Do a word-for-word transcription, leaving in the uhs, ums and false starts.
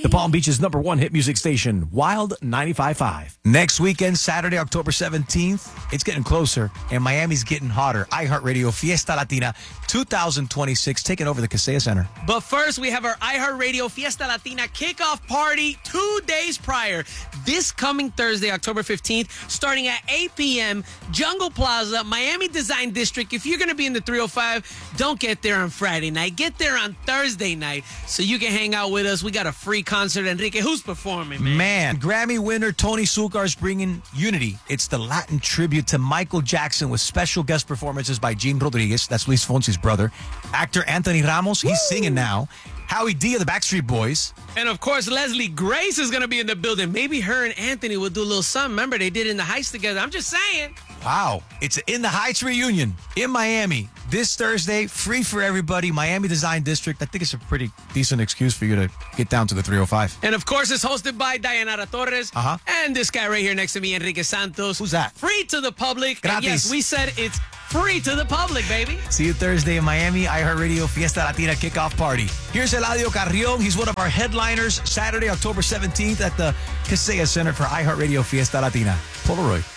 The Palm Beach's number one hit music station, Wild ninety-five point five. Next weekend, Saturday, October seventeenth, it's getting closer, and Miami's getting hotter. iHeartRadio Fiesta Latina twenty twenty-six, taking over the Kaseya Center. But first, we have our iHeartRadio Fiesta Latina kickoff party two days prior. This coming Thursday, October fifteenth, starting at eight p.m., Jungle Plaza, Miami Design District. If you're going to be in the three oh five, don't get there on Friday night. Get there on Thursday night so you can hang out with us. We got a free concert. Enrique, who's performing, man? Man, Grammy winner Tony Succar's bringing Unity. It's the Latin tribute to Michael Jackson with special guest performances by Gene Rodriguez. That's Luis Fonsi's brother. Actor Anthony Ramos, he's Woo! singing now. Howie D of the Backstreet Boys. And, of course, Leslie Grace is going to be in the building. Maybe her and Anthony will do a little something. Remember, they did In the Heights together. I'm just saying. Wow. It's In the Heights reunion in Miami this Thursday. Free for everybody. Miami Design District. I think it's a pretty decent excuse for you to get down to the three oh five. And, of course, it's hosted by Dayanara Torres. Uh-huh. And this guy right here next to me, Enrique Santos. Who's that? Free to the public. Gratis. And yes, we said it's free to the public, baby. See you Thursday in Miami. iHeartRadio Fiesta Latina kickoff party. Here's Eladio Carrion. He's one of our headliners Saturday, October seventeenth at the Kaseya Center for iHeartRadio Fiesta Latina. Polaroid.